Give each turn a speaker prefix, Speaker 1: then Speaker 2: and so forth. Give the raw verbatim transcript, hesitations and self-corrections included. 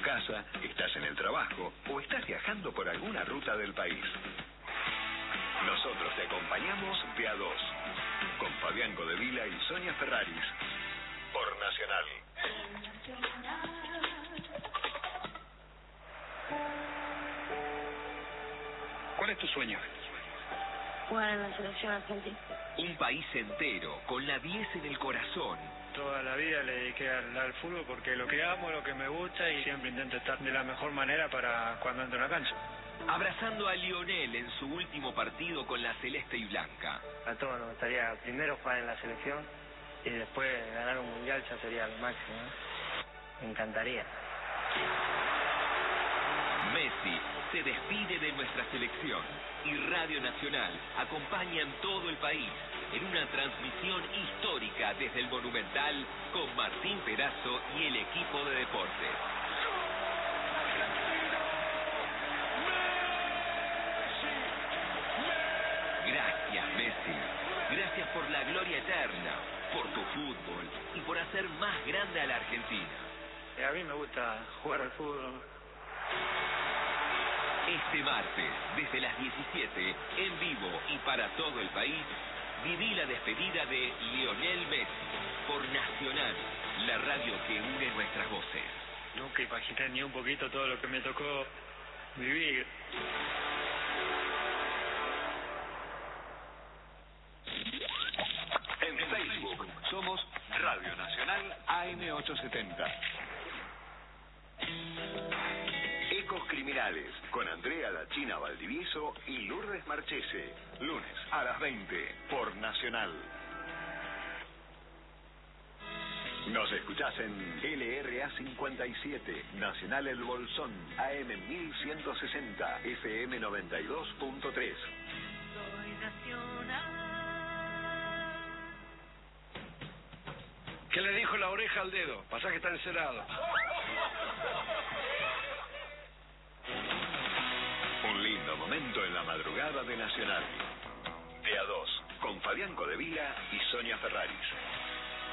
Speaker 1: casa, estás en el trabajo o estás viajando por alguna ruta del país. Nosotros te acompañamos de a dos, con Fabián Codevila y Sonia Ferraris, por Nacional. ¿Cuál es tu sueño?
Speaker 2: Jugar en la selección argentina.
Speaker 3: Un país entero, con la diez en el corazón.
Speaker 4: Toda la vida le dediqué al, al fútbol porque lo que amo, lo que me gusta, y siempre intento estar de la mejor manera para cuando entro en la cancha.
Speaker 3: Abrazando a Lionel en su último partido con la celeste y blanca.
Speaker 5: A todos nos gustaría primero jugar en la selección y después ganar un mundial, ya sería lo máximo, ¿eh? Me encantaría.
Speaker 3: Messi se despide de nuestra selección y Radio Nacional acompaña en todo el país en una transmisión histórica desde el Monumental con Martín Perazo y el equipo de deportes. Gracias, Messi. Gracias por la gloria eterna, por tu fútbol y por hacer más grande a la Argentina.
Speaker 4: A mí me gusta jugar al fútbol.
Speaker 3: Este martes, desde las diecisiete, en vivo y para todo el país, viví la despedida de Lionel Messi por Nacional, la radio que une nuestras voces.
Speaker 4: Nunca imaginé ni un poquito todo lo que me tocó vivir.
Speaker 1: En Facebook somos Radio Nacional A M ochocientos setenta. Ecos Criminales, con Andrea La China Valdivieso y Lourdes Marchese. Lunes a las veinte, por Nacional. Nos escuchás en L R A cincuenta y siete, Nacional El Bolsón, A M mil ciento sesenta, F M noventa y dos punto tres.
Speaker 6: Soy Nacional.
Speaker 7: ¿Qué le dijo la oreja al dedo? Pasá que está encerado.
Speaker 1: Un lindo momento en la madrugada de Nacional. De a dos, con Fabián Codevila y Sonia Ferraris.